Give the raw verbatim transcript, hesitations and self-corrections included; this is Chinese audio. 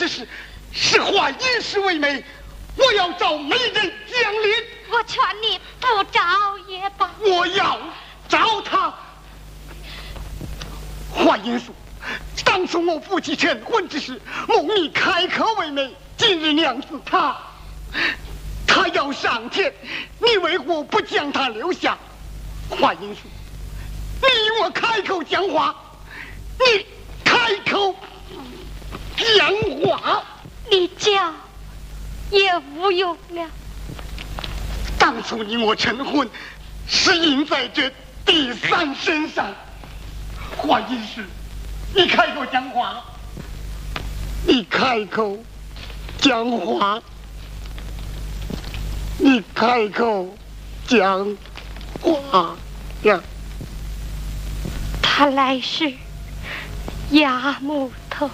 之事，是化阴氏为媒，我要找媒人讲理。 我劝你不找也罢。 我要找他。华阴叔，当初我夫妻成婚之时，梦你开口为媒，今日娘子她，她要上天，你为何不将她留下？华阴叔，你与我开口讲话，你开口讲话， 你讲也无用了。 当初你我成婚，是印在这第三身上。华阴氏，你开口讲话，你开口讲话，你开口讲话呀！ 他来时，牙目